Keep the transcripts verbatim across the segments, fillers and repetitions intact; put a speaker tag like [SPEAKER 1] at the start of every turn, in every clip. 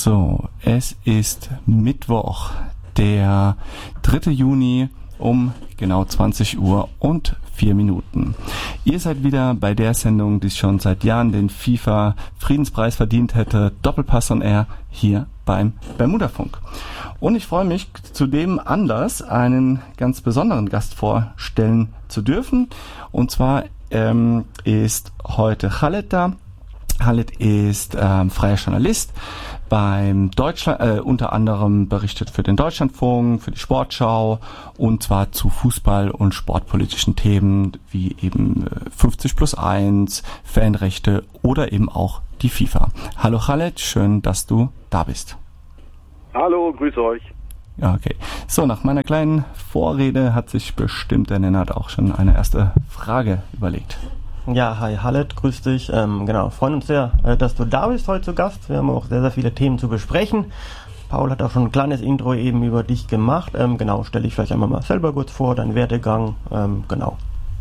[SPEAKER 1] So, es ist Mittwoch, der dritte Juni um genau zwanzig Uhr und vier Minuten. Ihr seid wieder bei der Sendung, die schon seit Jahren den FIFA-Friedenspreis verdient hätte, Doppelpass on Air, hier beim Bermudafunk. Und ich freue mich, zu dem Anlass einen ganz besonderen Gast vorstellen zu dürfen. Und zwar ähm, ist heute Khaled da. Khaled ist ähm, freier Journalist, beim Deutschland, äh, unter anderem berichtet für den Deutschlandfunk, für die Sportschau und zwar zu Fußball- und sportpolitischen Themen wie eben äh, fünfzig plus eins, Fanrechte oder eben auch die FIFA. Hallo Khaled, schön, dass du da bist.
[SPEAKER 2] Hallo, grüße euch.
[SPEAKER 1] Ja, okay. So, nach meiner kleinen Vorrede hat sich bestimmt der Nennert auch schon eine erste Frage überlegt.
[SPEAKER 3] Ja, hi Khaled, grüß dich. Ähm, genau, freuen uns sehr, äh, dass du da bist heute zu Gast. Wir haben auch sehr, sehr viele Themen zu besprechen. Paul hat auch schon ein kleines Intro eben über dich gemacht. Ähm, genau, stell dich vielleicht einmal mal selber kurz vor, deinen Werdegang. Ähm, genau.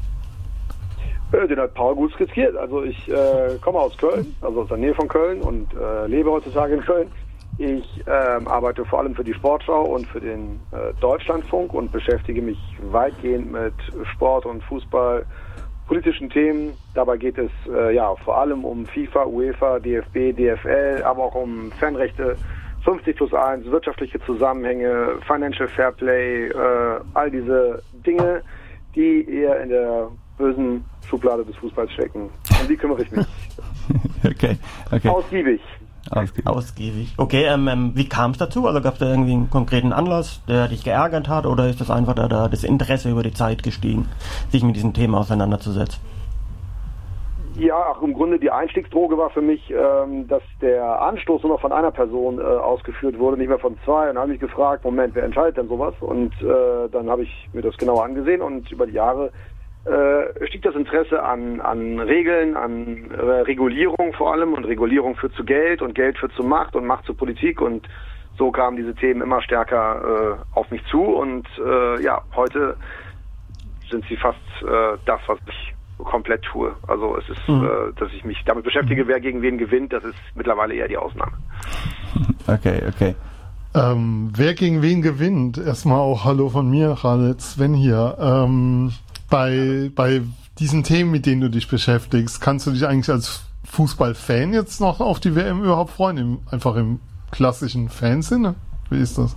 [SPEAKER 2] Äh, den hat Paul gut skizziert. Also ich äh, komme aus Köln, also aus der Nähe von Köln und äh, lebe heutzutage in Köln. Ich ähm, arbeite vor allem für die Sportschau und für den äh, Deutschlandfunk und beschäftige mich weitgehend mit Sport und Fußball, politischen Themen. Dabei geht es äh, ja vor allem um FIFA, UEFA, D F B, D F L, aber auch um Fanrechte, fünfzig plus eins, wirtschaftliche Zusammenhänge, Financial Fairplay, äh, all diese Dinge, die eher in der bösen Schublade des Fußballs stecken. Um die kümmere ich mich.
[SPEAKER 1] Okay, okay.
[SPEAKER 2] Ausgiebig.
[SPEAKER 1] Ausgiebig.
[SPEAKER 3] Ausgiebig. Okay, ähm, ähm, wie kam es dazu? Also gab es da irgendwie einen konkreten Anlass, der dich geärgert hat, oder ist das einfach da, da das Interesse über die Zeit gestiegen, sich mit diesem Thema auseinanderzusetzen?
[SPEAKER 2] Ja, ach, im Grunde die Einstiegsdroge war für mich, ähm, dass der Anstoß nur noch von einer Person äh, ausgeführt wurde, nicht mehr von zwei. Und dann habe ich gefragt, Moment, wer entscheidet denn sowas? Und äh, dann habe ich mir das genauer angesehen und über die Jahre äh, stieg das Interesse an, an Regeln, an äh, Regulierung vor allem. Und Regulierung führt zu Geld und Geld führt zu Macht und Macht zu Politik. Und so kamen diese Themen immer stärker äh, auf mich zu. Und äh, ja, heute sind sie fast äh, das, was ich komplett tue. Also es ist, mhm. äh, dass ich mich damit beschäftige, wer gegen wen gewinnt, das ist mittlerweile eher die Ausnahme.
[SPEAKER 1] Okay, okay.
[SPEAKER 4] Ähm, wer gegen wen gewinnt? Erstmal auch Hallo von mir, Khaled, Sven hier. Ähm, bei, bei diesen Themen, mit denen du dich beschäftigst, kannst du dich eigentlich als Fußballfan jetzt noch auf die W M überhaupt freuen? Im, einfach im klassischen Fansinne? Wie ist das?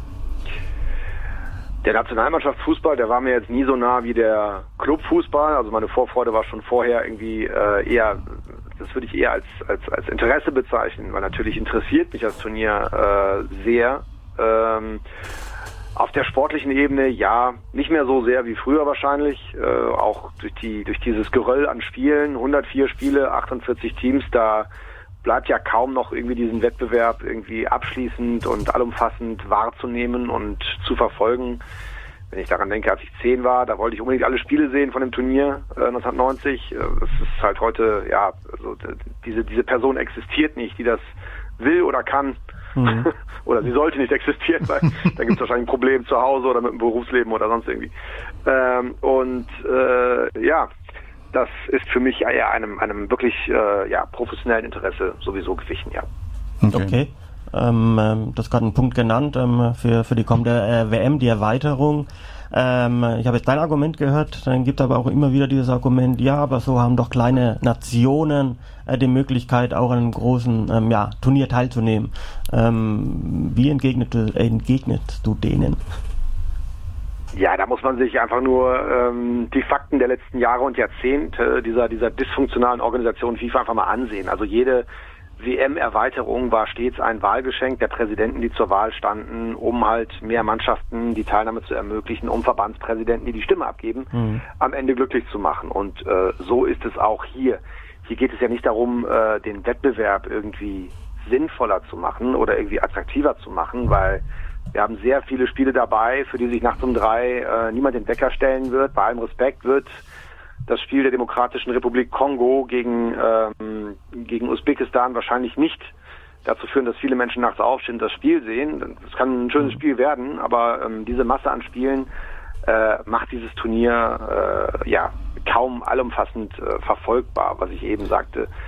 [SPEAKER 2] Der Nationalmannschaftsfußball, der war mir jetzt nie so nah wie der Clubfußball. Also meine Vorfreude war schon vorher irgendwie äh, eher, das würde ich eher als, als, als Interesse bezeichnen, weil natürlich interessiert mich das Turnier äh, sehr. Ähm, auf der sportlichen Ebene, ja, nicht mehr so sehr wie früher wahrscheinlich. Äh, auch durch die durch dieses Geröll an Spielen, hundertvier Spiele, achtundvierzig Teams, da bleibt ja kaum noch irgendwie diesen Wettbewerb irgendwie abschließend und allumfassend wahrzunehmen und zu verfolgen. Wenn ich daran denke, als ich zehn war, da wollte ich unbedingt alle Spiele sehen von dem Turnier äh, neunzehnhundertneunzig. Äh, das ist halt heute, ja, also diese diese Person existiert nicht, die das will oder kann. Mhm. Oder sie sollte nicht existieren, weil da gibt es wahrscheinlich ein Problem zu Hause oder mit dem Berufsleben oder sonst irgendwie. Ähm, und äh, ja, das ist für mich eher einem, einem wirklich äh, ja, professionellen Interesse sowieso gewichen, ja.
[SPEAKER 3] Okay. okay. Ähm, ähm, du hast gerade einen Punkt genannt ähm, für, für die kommende äh, W M, die Erweiterung. Ähm, ich habe jetzt dein Argument gehört, dann gibt es aber auch immer wieder dieses Argument, ja, aber so haben doch kleine Nationen äh, die Möglichkeit, auch an einem großen ähm, ja, Turnier teilzunehmen. Ähm, wie entgegnet du, äh, entgegnest du denen?
[SPEAKER 2] Ja, da muss man sich einfach nur ähm, die Fakten der letzten Jahre und Jahrzehnte dieser, dieser dysfunktionalen Organisation FIFA einfach mal ansehen. Also jede W M-Erweiterung war stets ein Wahlgeschenk der Präsidenten, die zur Wahl standen, um halt mehr Mannschaften die Teilnahme zu ermöglichen, um Verbandspräsidenten, die die Stimme abgeben, mhm. am Ende glücklich zu machen. Und äh, so ist es auch hier. Hier geht es ja nicht darum, äh, den Wettbewerb irgendwie sinnvoller zu machen oder irgendwie attraktiver zu machen, weil wir haben sehr viele Spiele dabei, für die sich nachts um drei äh, niemand den Wecker stellen wird. Bei allem Respekt wird das Spiel der Demokratischen Republik Kongo gegen, ähm, gegen Usbekistan wahrscheinlich nicht dazu führen, dass viele Menschen nachts aufstehen und das Spiel sehen. Es kann ein schönes Spiel werden, aber ähm, diese Masse an Spielen äh, macht dieses Turnier äh, ja kaum allumfassend äh, verfolgbar, was ich eben sagte.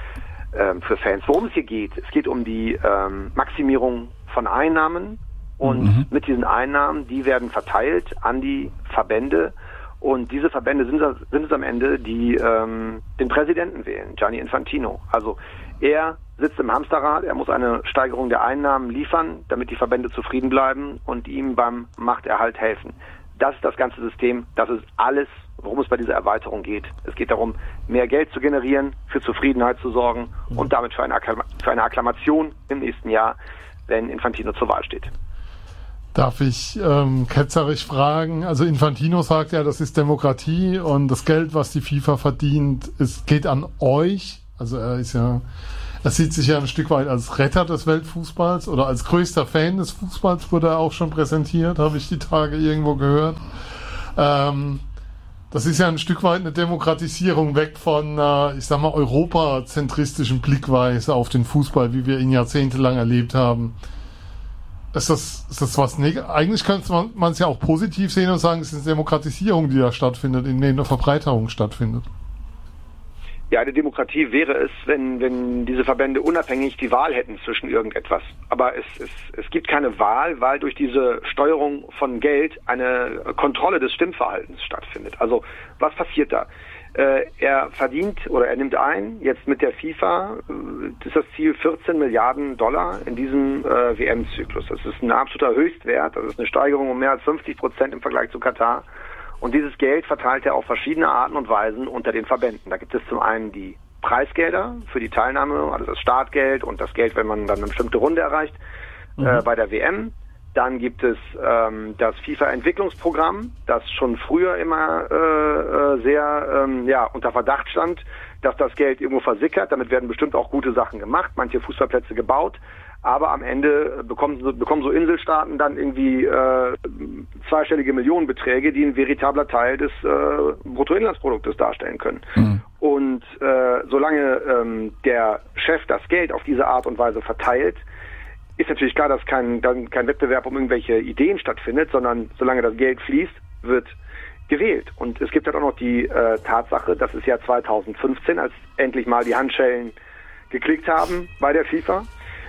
[SPEAKER 2] ähm, für Fans. Worum es hier geht, es geht um die ähm, Maximierung von Einnahmen und mhm. mit diesen Einnahmen, die werden verteilt an die Verbände und diese Verbände sind, sind es am Ende, die ähm, den Präsidenten wählen, Gianni Infantino. Also er sitzt im Hamsterrad, er muss eine Steigerung der Einnahmen liefern, damit die Verbände zufrieden bleiben und ihm beim Machterhalt helfen. Das ist das ganze System, das ist alles, worum es bei dieser Erweiterung geht. Es geht darum, mehr Geld zu generieren, für Zufriedenheit zu sorgen und damit für eine, Akklam- für eine Akklamation im nächsten Jahr, wenn Infantino zur Wahl steht.
[SPEAKER 4] Darf ich ähm, ketzerisch fragen? Also Infantino sagt ja, das ist Demokratie und das Geld, was die FIFA verdient, es geht an euch. Also er ist ja, er sieht sich ja ein Stück weit als Retter des Weltfußballs oder als größter Fan des Fußballs, wurde er auch schon präsentiert, habe ich die Tage irgendwo gehört. Ähm, das ist ja ein Stück weit eine Demokratisierung weg von, äh, ich sag mal, europazentristischen Blickweise auf den Fußball, wie wir ihn jahrzehntelang erlebt haben. Ist das, ist das was Neg- Eigentlich könnte man es ja auch positiv sehen und sagen, es ist eine Demokratisierung, die da stattfindet, in der eine Verbreiterung stattfindet.
[SPEAKER 2] Ja, eine Demokratie wäre es, wenn, wenn diese Verbände unabhängig die Wahl hätten zwischen irgendetwas. Aber es, es, es gibt keine Wahl, weil durch diese Steuerung von Geld eine Kontrolle des Stimmverhaltens stattfindet. Also was passiert da? Äh, er verdient oder er nimmt ein, jetzt mit der FIFA, äh, ist das Ziel vierzehn Milliarden Dollar in diesem äh, W M-Zyklus. Das ist ein absoluter Höchstwert, das ist eine Steigerung um mehr als fünfzig Prozent im Vergleich zu Katar. Und dieses Geld verteilt er auf verschiedene Arten und Weisen unter den Verbänden. Da gibt es zum einen die Preisgelder für die Teilnahme, also das Startgeld und das Geld, wenn man dann eine bestimmte Runde erreicht, mhm. äh, bei der W M. Dann gibt es ähm, das FIFA-Entwicklungsprogramm, das schon früher immer äh, äh, sehr ähm, ja, unter Verdacht stand, dass das Geld irgendwo versickert. Damit werden bestimmt auch gute Sachen gemacht, manche Fußballplätze gebaut. Aber am Ende bekommen, bekommen so Inselstaaten dann irgendwie äh, zweistellige Millionenbeträge, die ein veritabler Teil des äh, Bruttoinlandsproduktes darstellen können. Mhm. Und äh, solange ähm, der Chef das Geld auf diese Art und Weise verteilt, ist natürlich klar, dass kein, dann kein Wettbewerb um irgendwelche Ideen stattfindet, sondern solange das Geld fließt, wird gewählt. Und es gibt halt auch noch die äh, Tatsache, dass es ja zweitausendfünfzehn, als endlich mal die Handschellen geklickt haben bei der FIFA,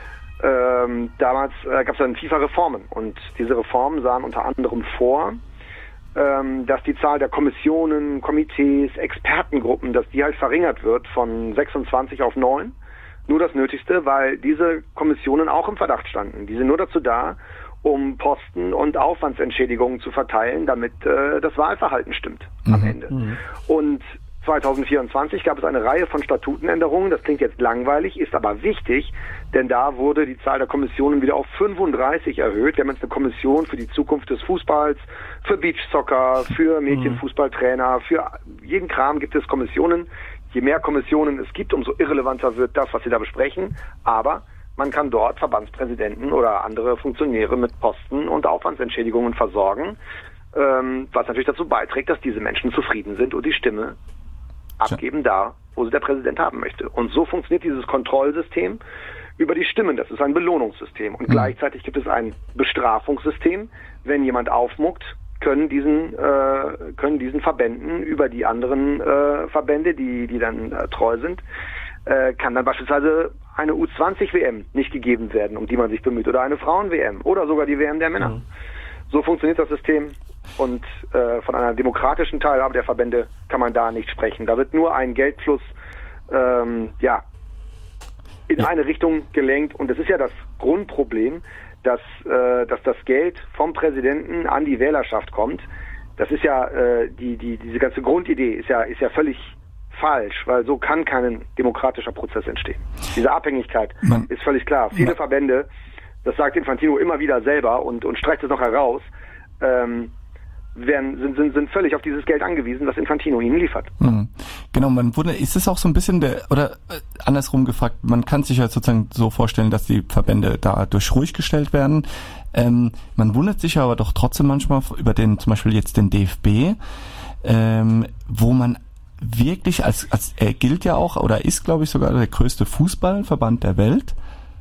[SPEAKER 2] Ähm, damals äh, gab es dann FIFA-Reformen und diese Reformen sahen unter anderem vor, ähm, dass die Zahl der Kommissionen, Komitees, Expertengruppen, dass die halt verringert wird von sechsundzwanzig auf neun. Nur das Nötigste, weil diese Kommissionen auch im Verdacht standen. Die sind nur dazu da, um Posten und Aufwandsentschädigungen zu verteilen, damit äh, das Wahlverhalten stimmt mhm. am Ende. Mhm. Und zweitausendvierundzwanzig gab es eine Reihe von Statutenänderungen. Das klingt jetzt langweilig, ist aber wichtig, denn da wurde die Zahl der Kommissionen wieder auf fünfunddreißig erhöht. Wir haben jetzt eine Kommission für die Zukunft des Fußballs, für Beachsoccer, für Mädchenfußballtrainer, für jeden Kram gibt es Kommissionen. Je mehr Kommissionen es gibt, umso irrelevanter wird das, was sie da besprechen. Aber man kann dort Verbandspräsidenten oder andere Funktionäre mit Posten und Aufwandsentschädigungen versorgen, ähm, was natürlich dazu beiträgt, dass diese Menschen zufrieden sind und die Stimme abgeben da, wo sie der Präsident haben möchte. Und so funktioniert dieses Kontrollsystem über die Stimmen. Das ist ein Belohnungssystem. Und mhm. gleichzeitig gibt es ein Bestrafungssystem. Wenn jemand aufmuckt, können diesen äh, können diesen Verbänden über die anderen äh, Verbände, die die dann äh, treu sind, äh, kann dann beispielsweise eine U zwanzig W M nicht gegeben werden, um die man sich bemüht, oder eine Frauen-W M oder sogar die W M der Männer. Mhm. So funktioniert das System. Und äh, von einer demokratischen Teilhabe der Verbände kann man da nicht sprechen. Da wird nur ein Geldfluss ähm, ja, in ja. eine Richtung gelenkt. Und das ist ja das Grundproblem, dass, äh, dass das Geld vom Präsidenten an die Wählerschaft kommt. Das ist ja äh, die, die, diese ganze Grundidee ist ja, ist ja völlig falsch, weil so kann kein demokratischer Prozess entstehen. Diese Abhängigkeit man, ist völlig klar. Viele man, Verbände, das sagt Infantino immer wieder selber und, und streicht es noch heraus, ähm, werden, sind, sind, sind völlig auf dieses Geld angewiesen, das Infantino ihnen liefert. Mhm.
[SPEAKER 1] Genau, man wundert, ist es auch so ein bisschen der, oder äh, andersrum gefragt, man kann sich ja sozusagen so vorstellen, dass die Verbände dadurch ruhig gestellt werden. Ähm, man wundert sich aber doch trotzdem manchmal über den, zum Beispiel jetzt den D F B, ähm, wo man wirklich als, als er gilt ja auch, oder ist, glaube ich, sogar der größte Fußballverband der Welt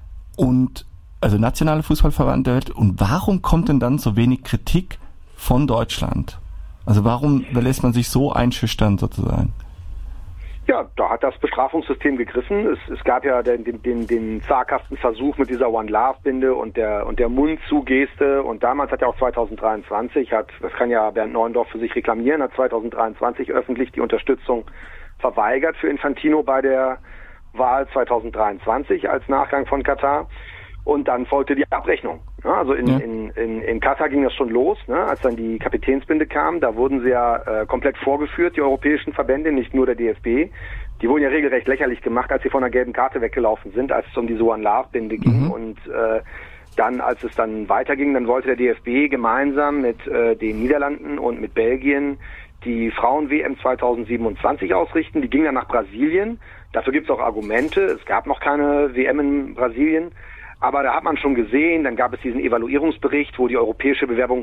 [SPEAKER 1] und also nationale Fußballverband der Welt. Und warum kommt denn dann so wenig Kritik von Deutschland? Also warum lässt man sich so einschüchtern sozusagen?
[SPEAKER 2] Ja, da hat das Bestrafungssystem gegriffen. Es, es gab ja den, den, den zaghaften Versuch mit dieser One Love Binde und der und der Mund-zu-Geste. Und damals hat ja auch zwanzig dreiundzwanzig, hat, das kann ja Bernd Neuendorf für sich reklamieren, hat zwanzig dreiundzwanzig öffentlich die Unterstützung verweigert für Infantino bei der Wahl zwanzig dreiundzwanzig als Nachgang von Katar. Und dann folgte die Abrechnung. Ja, also in, ja. in, in, in Katar ging das schon los, ne, als dann die Kapitänsbinde kam. Da wurden sie ja äh, komplett vorgeführt, die europäischen Verbände, nicht nur der D F B. Die wurden ja regelrecht lächerlich gemacht, als sie von der gelben Karte weggelaufen sind, als es um diese One-Love-Binde ging. Mhm. Und äh, dann, als es dann weiterging, dann wollte der D F B gemeinsam mit äh, den Niederlanden und mit Belgien die Frauen-W M zwanzig siebenundzwanzig ausrichten. Die ging dann nach Brasilien. Dafür gibt es auch Argumente. Es gab noch keine W M in Brasilien. Aber da hat man schon gesehen, dann gab es diesen Evaluierungsbericht, wo die europäische Bewerbung